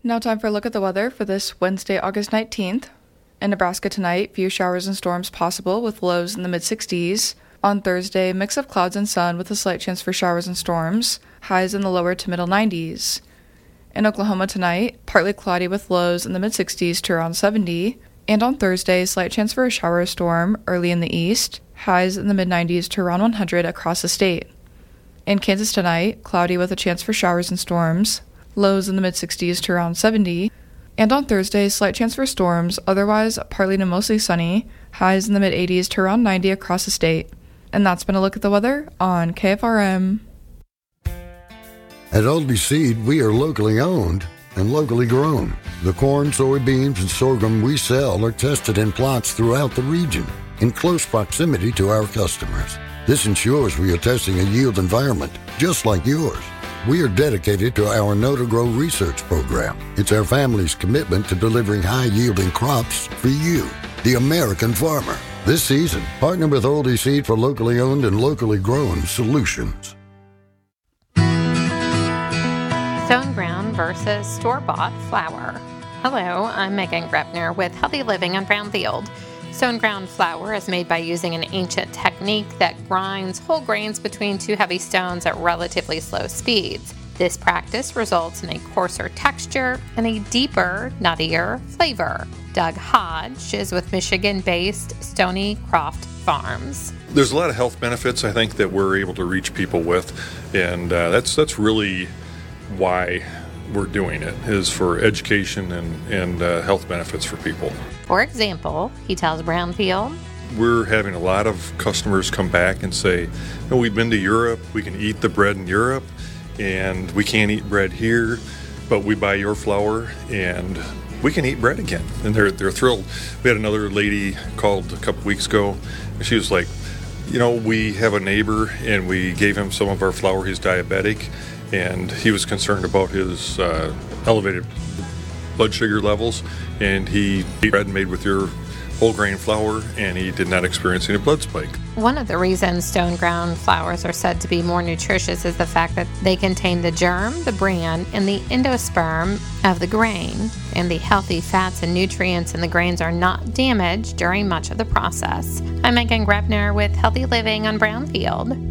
Now time for a look at the weather for this Wednesday, August 19th. In Nebraska tonight, few showers and storms possible with lows in the mid-60s. On Thursday, mix of clouds and sun with a slight chance for showers and storms, highs in the lower to middle 90s. In Oklahoma tonight, partly cloudy with lows in the mid-60s to around 70. And on Thursday, slight chance for a shower or storm early in the east, highs in the mid-90s to around 100 across the state. In Kansas tonight, cloudy with a chance for showers and storms, lows in the mid-60s to around 70. And on Thursday, slight chance for storms, otherwise partly to mostly sunny, highs in the mid-80s to around 90 across the state. And that's been a look at the weather on KFRM. At Aldi Seed, we are locally owned and locally grown. The corn, soybeans, and sorghum we sell are tested in plots throughout the region in close proximity to our customers. This ensures we are testing a yield environment just like yours. We are dedicated to our Know to Grow research program. It's our family's commitment to delivering high-yielding crops for you, the American farmer. This season, partner with Aldi Seed for locally owned and locally grown solutions. Stone ground versus store-bought flour. Hello, I'm Megan Grepner with Healthy Living on Brownfield. Stone ground flour is made by using an ancient technique that grinds whole grains between two heavy stones at relatively slow speeds. This practice results in a coarser texture and a deeper, nuttier flavor. Doug Hodge is with Michigan-based Stony Croft Farms. There's a lot of health benefits, I think, that we're able to reach people with, and that's really why we're doing it, is for education and health benefits for people. For example, he tells Brownfield, we're having a lot of customers come back and say, oh, we've been to Europe, we can eat the bread in Europe, and we can't eat bread here, but we buy your flour and we can eat bread again. And they're thrilled. We had another lady called a couple weeks ago, and she was like, we have a neighbor and we gave him some of our flour. He's diabetic, and he was concerned about his elevated blood sugar levels, and he ate bread made with your whole grain flour, and he did not experience any blood spike. One of the reasons stone ground flours are said to be more nutritious is the fact that they contain the germ, the bran, and the endosperm of the grain, and the healthy fats and nutrients in the grains are not damaged during much of the process. I'm Megan Grepner with Healthy Living on Brownfield.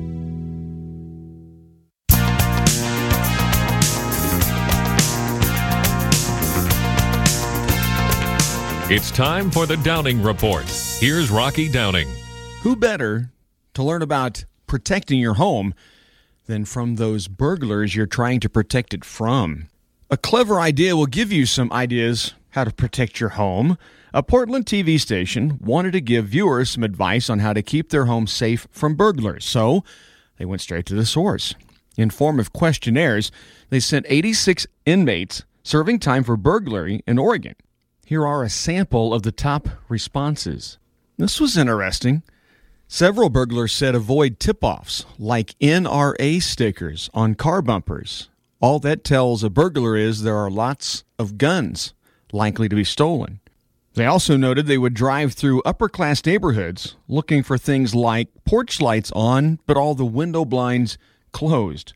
It's time for the Downing Report. Here's Rocky Downing. Who better to learn about protecting your home than from those burglars you're trying to protect it from? A clever idea will give you some ideas how to protect your home. A Portland TV station wanted to give viewers some advice on how to keep their home safe from burglars, so they went straight to the source. In form of questionnaires, they sent 86 inmates serving time for burglary in Oregon. Here are a sample of the top responses. This was interesting. Several burglars said avoid tip-offs, like NRA stickers on car bumpers. All that tells a burglar is there are lots of guns likely to be stolen. They also noted they would drive through upper-class neighborhoods looking for things like porch lights on, but all the window blinds closed.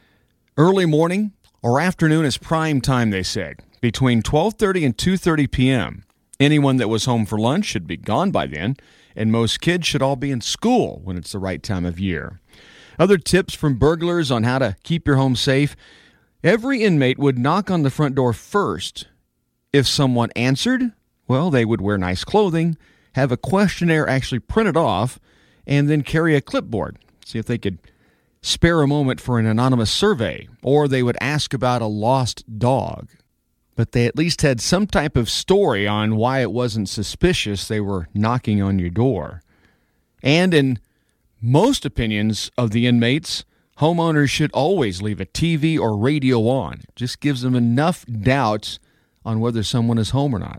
Early morning or afternoon is prime time, they said. Between 12:30 and 2:30 p.m. Anyone that was home for lunch should be gone by then, and most kids should all be in school when it's the right time of year. Other tips from burglars on how to keep your home safe: every inmate would knock on the front door first. If someone answered, well, they would wear nice clothing, have a questionnaire actually printed off, and then carry a clipboard. See if they could spare a moment for an anonymous survey, or they would ask about a lost dog. But they at least had some type of story on why it wasn't suspicious they were knocking on your door. And in most opinions of the inmates, homeowners should always leave a TV or radio on. It just gives them enough doubts on whether someone is home or not.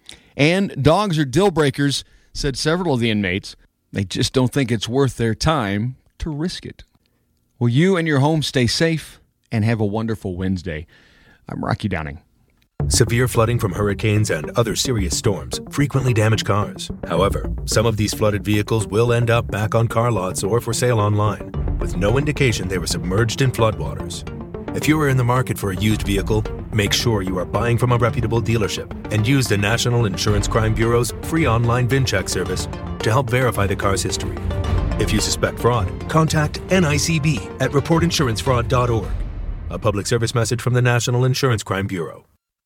And dogs are deal breakers, said several of the inmates. They just don't think it's worth their time to risk it. Will you and your home stay safe and have a wonderful Wednesday? I'm Rocky Downing. Severe flooding from hurricanes and other serious storms frequently damage cars. However, some of these flooded vehicles will end up back on car lots or for sale online, with no indication they were submerged in floodwaters. If you are in the market for a used vehicle, make sure you are buying from a reputable dealership and use the National Insurance Crime Bureau's free online VIN check service to help verify the car's history. If you suspect fraud, contact NICB at reportinsurancefraud.org. A public service message from the National Insurance Crime Bureau.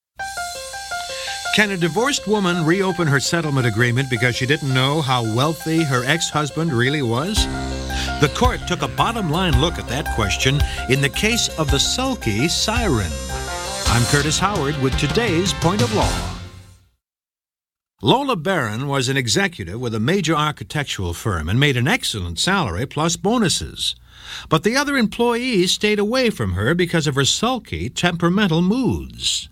Can a divorced woman reopen her settlement agreement because she didn't know how wealthy her ex-husband really was? The court took a bottom-line look at that question in the case of the sulky siren. I'm Curtis Howard with today's Point of Law. Lola Barron was an executive with a major architectural firm and made an excellent salary plus bonuses. But the other employees stayed away from her because of her sulky, temperamental moods.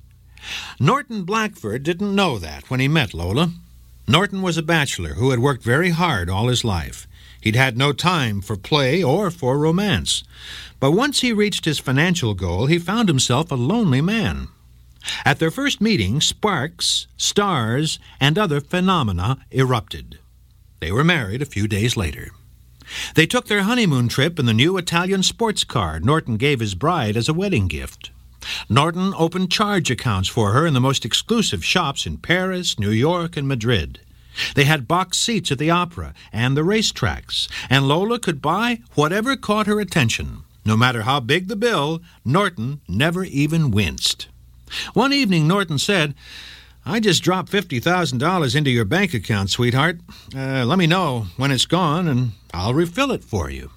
Norton Blackford didn't know that when he met Lola. Norton was a bachelor who had worked very hard all his life. He'd had no time for play or for romance. But once he reached his financial goal, he found himself a lonely man. At their first meeting, sparks, stars, and other phenomena erupted. They were married a few days later. They took their honeymoon trip in the new Italian sports car Norton gave his bride as a wedding gift. Norton opened charge accounts for her in the most exclusive shops in Paris, New York, and Madrid. They had box seats at the opera and the racetracks, and Lola could buy whatever caught her attention. No matter how big the bill, Norton never even winced. One evening, Norton said, "I just dropped $50,000 into your bank account, sweetheart. Let me know when it's gone, and I'll refill it for you."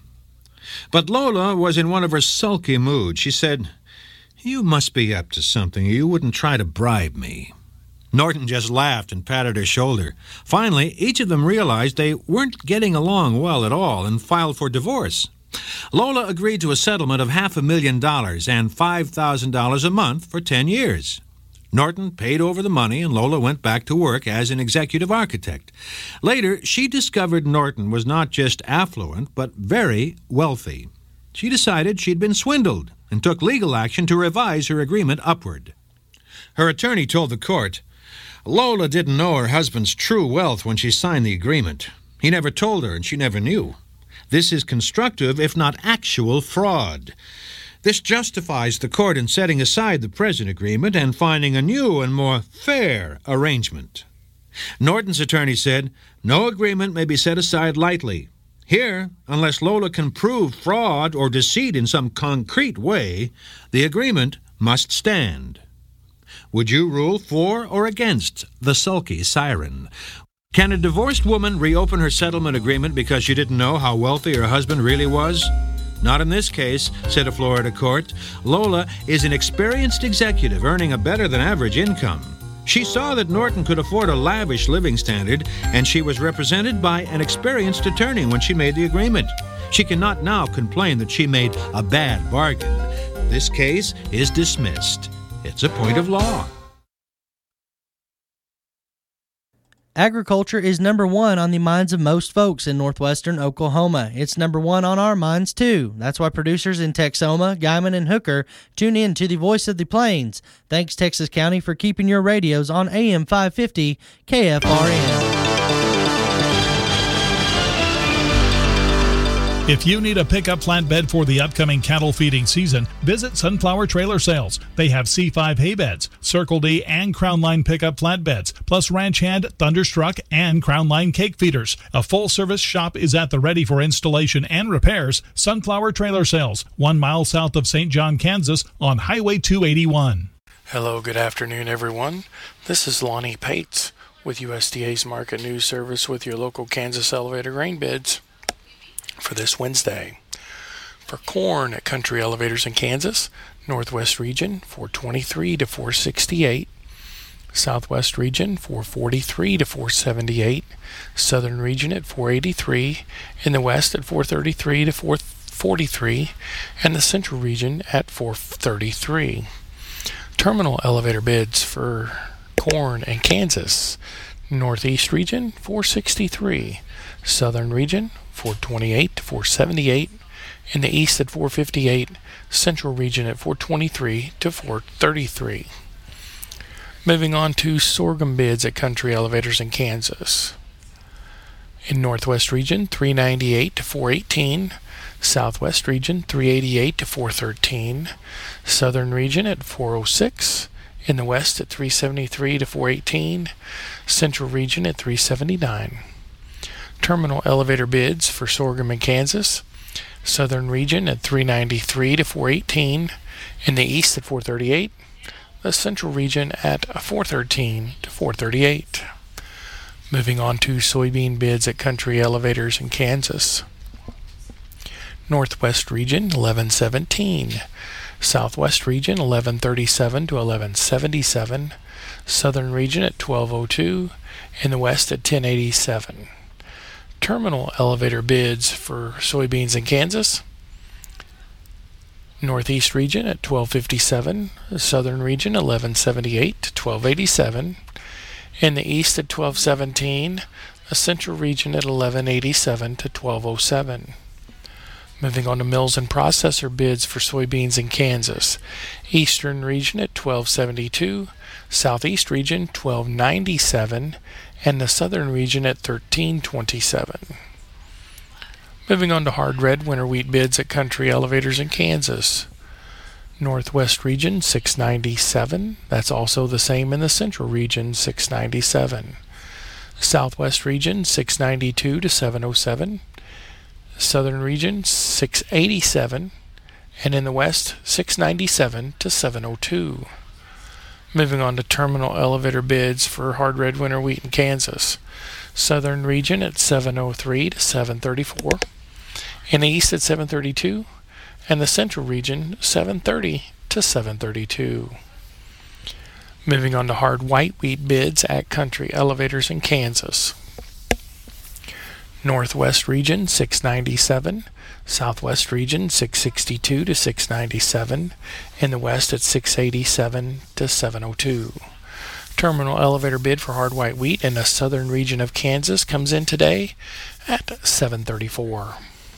But Lola was in one of her sulky moods. She said, "You must be up to something, or you wouldn't try to bribe me." Norton just laughed and patted her shoulder. Finally, each of them realized they weren't getting along well at all and filed for divorce. Lola agreed to a settlement of $500,000 and $5,000 a month for 10 years. Norton paid over the money, and Lola went back to work as an executive architect. Later, she discovered Norton was not just affluent, but very wealthy. She decided she'd been swindled and took legal action to revise her agreement upward. Her attorney told the court, Lola didn't know her husband's true wealth when she signed the agreement. He never told her, and she never knew. This is constructive, if not actual, fraud. This justifies the court in setting aside the present agreement and finding a new and more fair arrangement. Norton's attorney said, no agreement may be set aside lightly. Here, unless Lola can prove fraud or deceit in some concrete way, the agreement must stand. Would you rule for or against the sulky siren? Can a divorced woman reopen her settlement agreement because she didn't know how wealthy her husband really was? Not in this case, said a Florida court. Lola is an experienced executive earning a better-than-average income. She saw that Norton could afford a lavish living standard, and she was represented by an experienced attorney when she made the agreement. She cannot now complain that she made a bad bargain. This case is dismissed. It's a point of law. Agriculture is number one on the minds of most folks in northwestern Oklahoma. It's number one on our minds, too. That's why producers in Texoma, Guymon, and Hooker tune in to the Voice of the Plains. Thanks, Texas County, for keeping your radios on AM 550 KFRN. If you need a pickup flatbed for the upcoming cattle feeding season, visit Sunflower Trailer Sales. They have C5 hay beds, Circle D and Crown Line pickup flatbeds, plus ranch hand, Thunderstruck, and Crown Line cake feeders. A full-service shop is at the ready for installation and repairs. Sunflower Trailer Sales, 1 mile south of St. John, Kansas, on Highway 281. Hello, good afternoon, everyone. This is Lonnie Pates with USDA's Market News Service with your local Kansas elevator grain bids for this Wednesday. For corn at Country Elevators in Kansas, Northwest Region 423 to 468, Southwest Region 443 to 478, Southern Region at 483, in the West at 433 to 443, and the Central Region at 433. Terminal elevator bids for corn in Kansas, Northeast Region 463, Southern Region 428 to 478, in the East at 458, Central Region at 423 to 433. Moving on to sorghum bids at Country Elevators in Kansas. In Northwest region, 398 to 418. Southwest region, 388 to 413. Southern region at 406. In the west at 373 to 418. Central region at 379. Terminal elevator bids for sorghum in Kansas. Southern region at 393 to 418. In the east at 438. The central region at 413 to 438. Moving on to soybean bids at country elevators in Kansas. Northwest region 1117. Southwest region 1137 to 1177. Southern region at 1202. In the west at 1087. Terminal elevator bids for soybeans in Kansas. Northeast region at 1257. Southern region 1178 to 1287. In the east at 1217. The central region at 1187 to 1207. Moving on to mills and processor bids for soybeans in Kansas. Eastern region at 1272, southeast region 1297, and the southern region at 1327. Moving on to hard red winter wheat bids at country elevators in Kansas. Northwest region 697, that's also the same in the central region 697. Southwest region 692 to 707. Southern region 687, and in the west 697 to 702. Moving on to terminal elevator bids for hard red winter wheat in Kansas. Southern region at 703 to 734, in the east at 732, and the central region 730 to 732. Moving on to hard white wheat bids at country elevators in Kansas. Northwest region 697, southwest region 662 to 697, in the west at 687 to 702. Terminal elevator bid for hard white wheat in the southern region of Kansas comes in today at 734.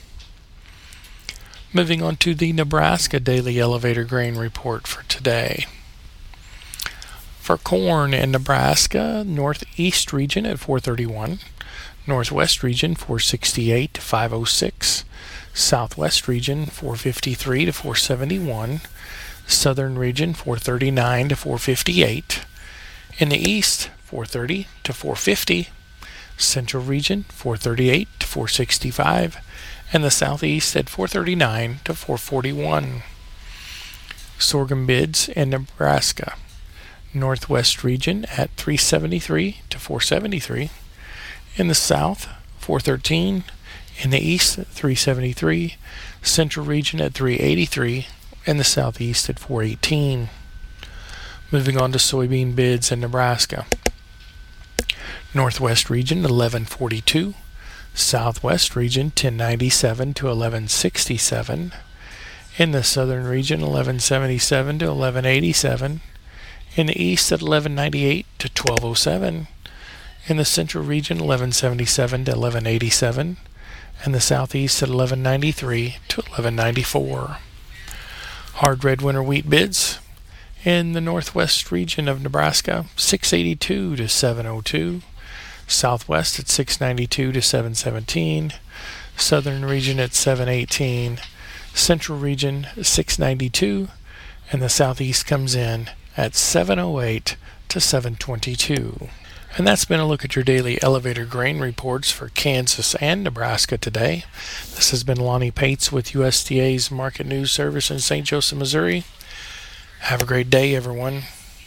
Moving on to the Nebraska Daily Elevator Grain Report for today. For corn in Nebraska, northeast region at 431. Northwest region 468 to 506, Southwest region 453 to 471, Southern region 439 to 458, in the east 430 to 450, Central region 438 to 465, and the southeast at 439 to 441. Sorghum bids in Nebraska. Northwest region at 373 to 473. In the south, 413. In the east, 373. Central region at 383. And the southeast at 418. Moving on to soybean bids in Nebraska. Northwest region, 1142. Southwest region, 1097 to 1167. In the southern region, 1177 to 1187. In the east, at 1198 to 1207. In the central region, 1177 to 1187, and the southeast at 1193 to 1194. Hard red winter wheat bids in the northwest region of Nebraska, 682 to 702, southwest at 692 to 717, southern region at 718, central region 692, and the southeast comes in at 708 to 722. And that's been a look at your daily elevator grain reports for Kansas and Nebraska today. This has been Lonnie Pates with USDA's Market News Service in St. Joseph, Missouri. Have a great day, everyone.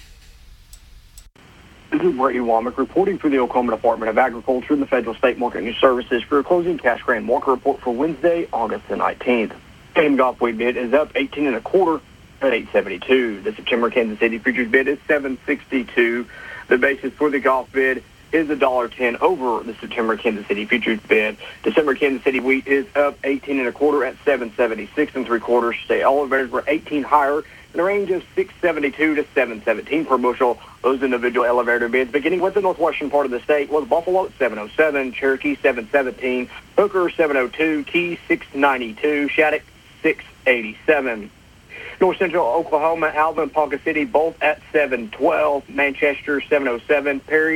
This is Brady Womack reporting for the Oklahoma Department of Agriculture and the Federal State Market News Services for a closing cash grain market report for Wednesday, August the 19th. Same Gulf wheat bid is up 18 1/4 at 872. The September Kansas City futures bid is 762. The basis for the Gulf bid is $1.10 over the September Kansas City futures bid. December Kansas City wheat is up 18 1/4 at 776 3/4. State elevators were 18 higher in a range of 672 to 717 per bushel. Those individual elevator bids, beginning with the northwestern part of the state, was Buffalo at 707, Cherokee 717, Hooker 702, Key 692, Shattuck 687. North Central Oklahoma, Alvin, Ponca City, both at 712. Manchester, 707. Perry,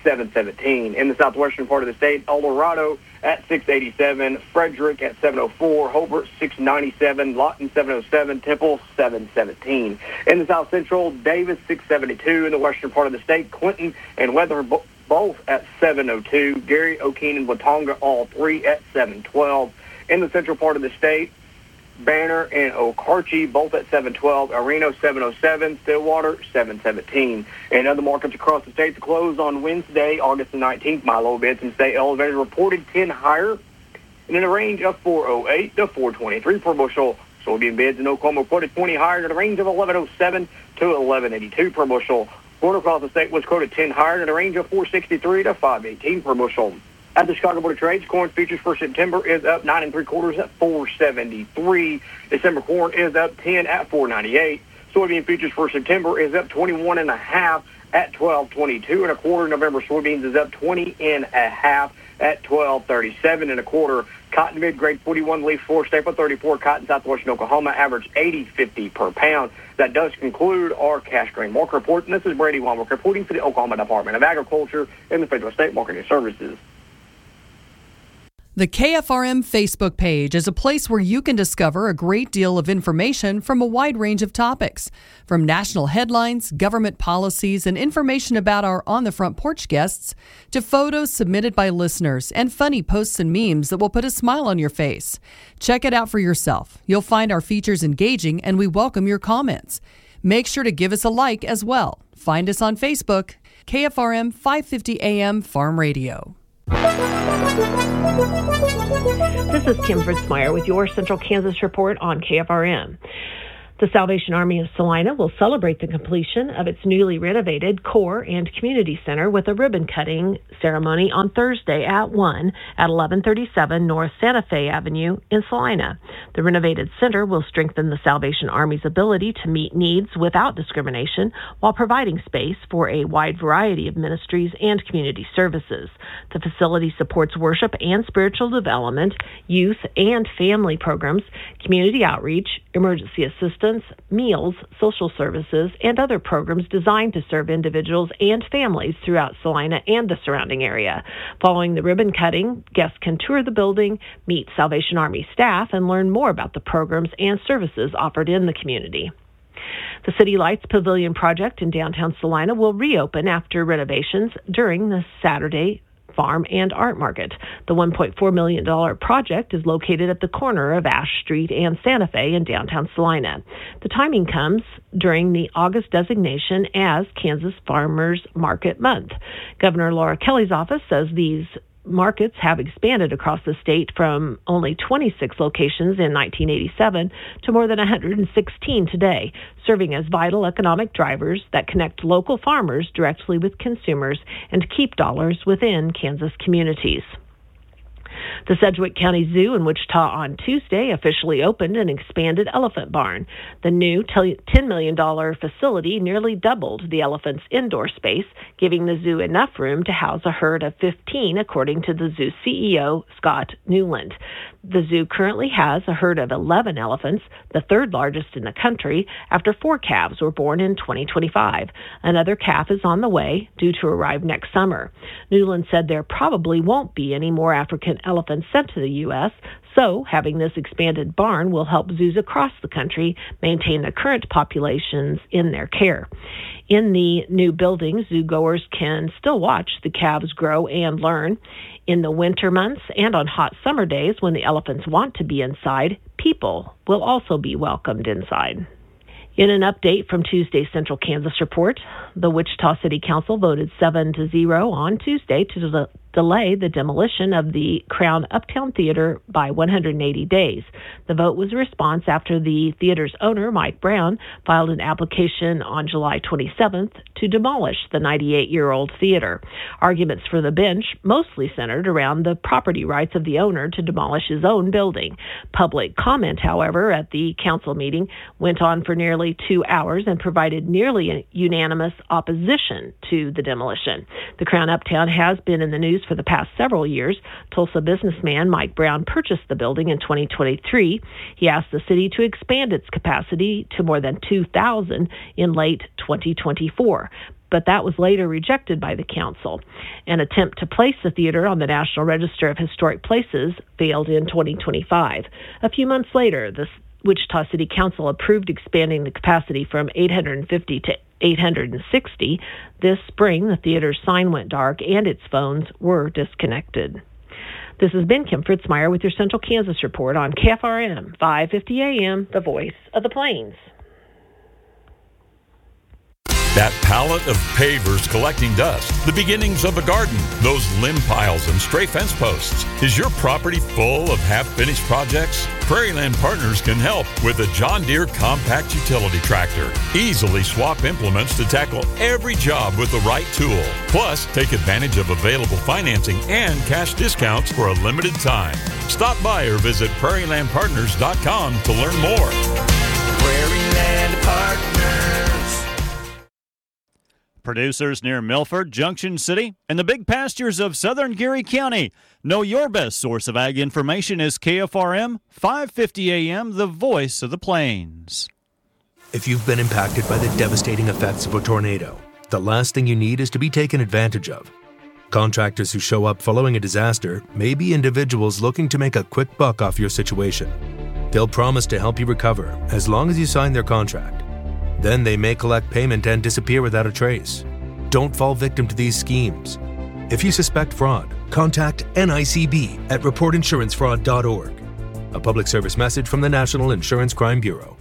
717. In the southwestern part of the state, El Dorado at 687, Frederick at 704, Hobart 697, Lawton 707, Temple 717. In the south central, Davis 672. In the western part of the state, Clinton and Weather both at 702, Gary, O'Keene, and Watonga all three at 712. In the central part of the state, Banner and Okarche both at 712, Reno 707, Stillwater 717. In other markets across the state to close on Wednesday, August the 19th, my low bids and state elevators reported 10 higher and in a range of 408 to 423 per bushel. Soybean bids in Oklahoma reported 20 higher in a range of 1107 to 1182 per bushel. Corn across the state was quoted 10 higher in a range of 463 to 518 per bushel. At the Chicago Board of Trade, corn futures for September is up 9 3/4 at 473. December corn is up 10 at 498. Soybean futures for September is up 21.5 at 12.22 1/4. November soybeans is up 20.5 at 12.37 1/4. Cotton mid-grade 41 leaf 4 staple 34 cotton southwestern Oklahoma average 80.50 per pound. That does conclude our cash grain market report. And this is Brady Weinberg reporting for the Oklahoma Department of Agriculture and the Federal State Marketing Services. The KFRM Facebook page is a place where you can discover a great deal of information from a wide range of topics, from national headlines, government policies, and information about our On the Front Porch guests, to photos submitted by listeners and funny posts and memes that will put a smile on your face. Check it out for yourself. You'll find our features engaging, and we welcome your comments. Make sure to give us a like as well. Find us on Facebook, KFRM 550 AM Farm Radio. This is Kim Fritzmeyer with your Central Kansas Report on KFRM. The Salvation Army of Salina will celebrate the completion of its newly renovated Core and Community Center with a ribbon-cutting ceremony on Thursday at 1 at 1137 North Santa Fe Avenue in Salina. The renovated center will strengthen the Salvation Army's ability to meet needs without discrimination while providing space for a wide variety of ministries and community services. The facility supports worship and spiritual development, youth and family programs, community outreach, emergency assistance, meals, social services, and other programs designed to serve individuals and families throughout Salina and the surrounding area. Following the ribbon cutting, guests can tour the building, meet Salvation Army staff, and learn more about the programs and services offered in the community. The City Lights Pavilion project in downtown Salina will reopen after renovations during the Saturday Farm and Art Market. The $1.4 million project is located at the corner of Ash Street and Santa Fe in downtown Salina. The timing comes during the August designation as Kansas Farmers Market Month. Governor Laura Kelly's office says these markets have expanded across the state from only 26 locations in 1987 to more than 116 today, serving as vital economic drivers that connect local farmers directly with consumers and keep dollars within Kansas communities. The Sedgwick County Zoo in Wichita on Tuesday officially opened an expanded elephant barn. The new $10 million facility nearly doubled the elephant's indoor space, giving the zoo enough room to house a herd of 15, according to the zoo CEO, Scott Newland. The zoo currently has a herd of 11 elephants, the third largest in the country, after 4 calves were born in 2025. Another calf is on the way, due to arrive next summer. Newland said there probably won't be any more African elephants sent to the U.S., so having this expanded barn will help zoos across the country maintain the current populations in their care. In the new building, zoo-goers can still watch the calves grow and learn. In the winter months and on hot summer days when the elephants want to be inside, people will also be welcomed inside. In an update from Tuesday's Central Kansas Report, the Wichita City Council voted 7-0 on Tuesday to delay the demolition of the Crown Uptown Theater by 180 days. The vote was a response after the theater's owner, Mike Brown, filed an application on July 27th to demolish the 98-year-old theater. Arguments for the bench mostly centered around the property rights of the owner to demolish his own building. Public comment, however, at the council meeting went on for nearly 2 hours and provided nearly a unanimous opposition to the demolition. The Crown Uptown has been in the news for the past several years. Tulsa businessman Mike Brown purchased the building in 2023. He asked the city to expand its capacity to more than 2,000 in late 2024. but that was later rejected by the council. An attempt to place the theater on the National Register of Historic Places failed in 2025. A few months later, the Wichita City Council approved expanding the capacity from 850 to 860. This spring, the theater's sign went dark and its phones were disconnected. This has been Kim Fritzmeyer with your Central Kansas Report on KFRM 550 AM, the voice of the Plains. That pallet of pavers collecting dust, the beginnings of a garden, those limb piles and stray fence posts. Is your property full of half-finished projects? Prairieland Partners can help with a John Deere compact utility tractor. Easily swap implements to tackle every job with the right tool. Plus, take advantage of available financing and cash discounts for a limited time. Stop by or visit prairielandpartners.com to learn more. Prairieland Partners. Producers near Milford, Junction City, and the big pastures of southern Geary County. Know your best source of ag information is KFRM 550 AM, the voice of the Plains. If you've been impacted by the devastating effects of a tornado, the last thing you need is to be taken advantage of. Contractors who show up following a disaster may be individuals looking to make a quick buck off your situation. They'll promise to help you recover as long as you sign their contract. Then they may collect payment and disappear without a trace. Don't fall victim to these schemes. If you suspect fraud, contact NICB at reportinsurancefraud.org. A public service message from the National Insurance Crime Bureau.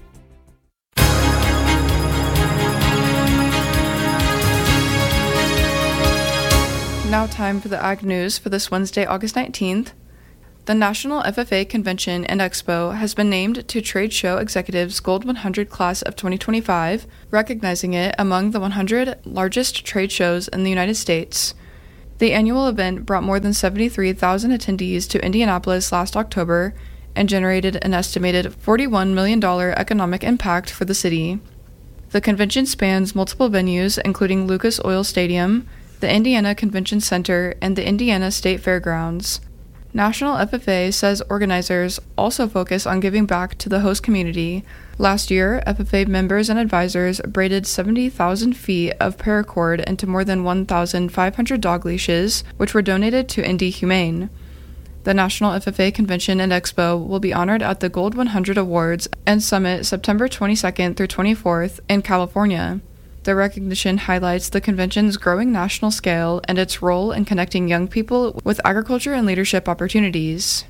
Now time for the Ag News for this Wednesday, August 19th. The National FFA Convention and Expo has been named to Trade Show Executive's Gold 100 class of 2025, recognizing it among the 100 largest trade shows in the United States. The annual event brought more than 73,000 attendees to Indianapolis last October and generated an estimated $41 million economic impact for the city. The convention spans multiple venues, including Lucas Oil Stadium, the Indiana Convention Center, and the Indiana State Fairgrounds. National FFA says organizers also focus on giving back to the host community. Last year, FFA members and advisors braided 70,000 feet of paracord into more than 1,500 dog leashes, which were donated to Indy Humane. The National FFA Convention and Expo will be honored at the Gold 100 Awards and Summit September 22nd through 24th in California. The recognition highlights the convention's growing national scale and its role in connecting young people with agriculture and leadership opportunities.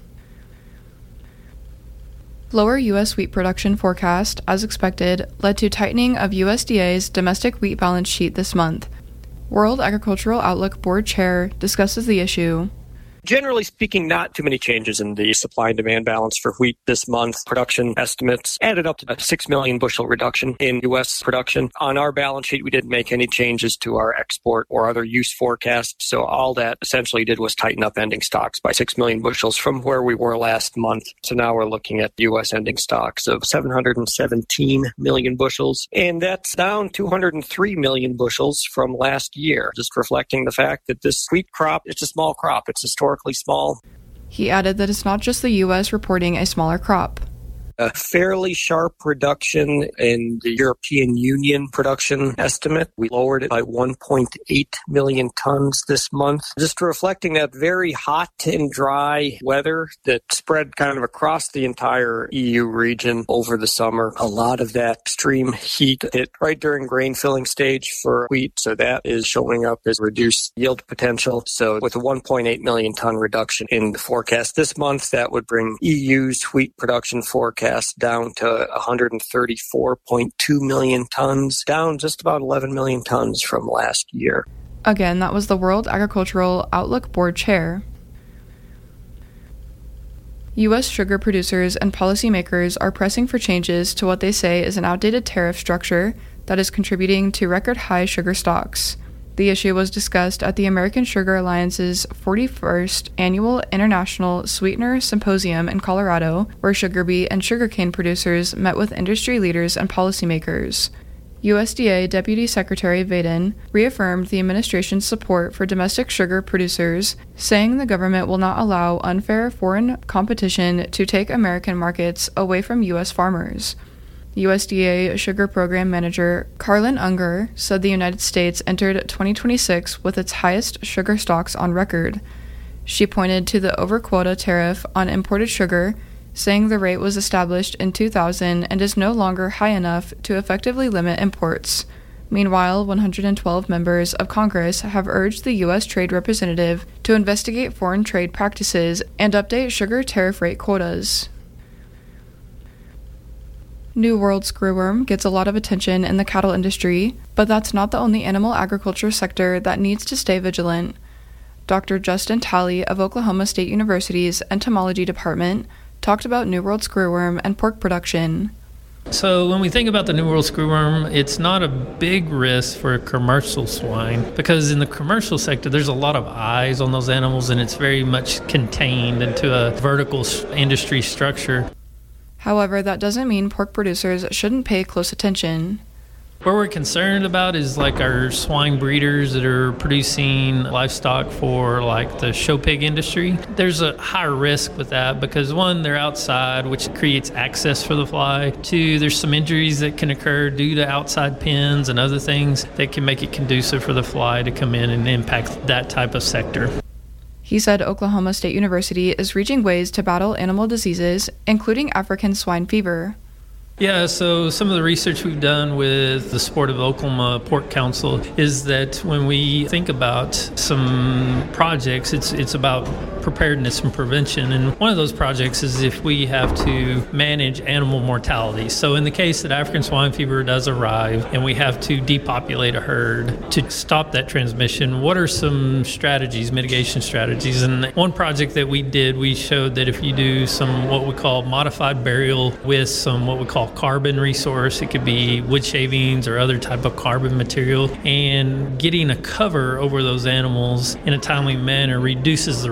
Lower U.S. wheat production forecast, as expected, led to tightening of USDA's domestic wheat balance sheet this month. World Agricultural Outlook Board Chair discusses the issue. Generally speaking, not too many changes in the supply and demand balance for wheat this month. Production estimates added up to a 6 million bushel reduction in U.S. production. On our balance sheet, we didn't make any changes to our export or other use forecasts. So all that essentially did was tighten up ending stocks by 6 million bushels from where we were last month. So now we're looking at U.S. ending stocks of 717 million bushels. And that's down 203 million bushels from last year, just reflecting the fact that this wheat crop, it's a small crop. It's historically small. He added that it's not just the U.S. reporting a smaller crop. A fairly sharp reduction in the European Union production estimate. We lowered it by 1.8 million tons this month, just reflecting that very hot and dry weather that spread kind of across the entire EU region over the summer. A lot of that extreme heat hit right during grain filling stage for wheat, so that is showing up as reduced yield potential. So with a 1.8 million ton reduction in the forecast this month, that would bring EU's wheat production forecast down to 134.2 million tons, down just about 11 million tons from last year. Again, that was the World Agricultural Outlook Board Chair. U.S. sugar producers and policymakers are pressing for changes to what they say is an outdated tariff structure that is contributing to record-high sugar stocks. The issue was discussed at the American Sugar Alliance's 41st Annual International Sweetener Symposium in Colorado, where sugar beet and sugarcane producers met with industry leaders and policymakers. USDA Deputy Secretary Vaden reaffirmed the administration's support for domestic sugar producers, saying the government will not allow unfair foreign competition to take American markets away from U.S. farmers. USDA Sugar Program Manager Carlin Unger said the United States entered 2026 with its highest sugar stocks on record. She pointed to the over-quota tariff on imported sugar, saying the rate was established in 2000 and is no longer high enough to effectively limit imports. Meanwhile, 112 members of Congress have urged the U.S. Trade Representative to investigate foreign trade practices and update sugar tariff rate quotas. New World screwworm gets a lot of attention in the cattle industry, but that's not the only animal agriculture sector that needs to stay vigilant. Dr. Justin Talley of Oklahoma State University's Entomology Department talked about New World screwworm and pork production. So when we think about the New World screwworm, it's not a big risk for commercial swine because in the commercial sector, there's a lot of eyes on those animals and it's very much contained into a vertical industry structure. However, that doesn't mean pork producers shouldn't pay close attention. What we're concerned about is like our swine breeders that are producing livestock for like the show pig industry. There's a higher risk with that because one, they're outside, which creates access for the fly. Two, there's some injuries that can occur due to outside pens and other things that can make it conducive for the fly to come in and impact that type of sector. He said Oklahoma State University is reaching ways to battle animal diseases, including African swine fever. Yeah, so some of the research we've done with the Sport of Oklahoma Pork Council is that when we think about some projects, it's about preparedness and prevention. And one of those projects is if we have to manage animal mortality. So in the case that African swine fever does arrive and we have to depopulate a herd to stop that transmission, what are some strategies, mitigation strategies? And one project that we did, we showed that if you do some what we call modified burial with some what we call carbon resource, it could be wood shavings or other type of carbon material, and getting a cover over those animals in a timely manner reduces the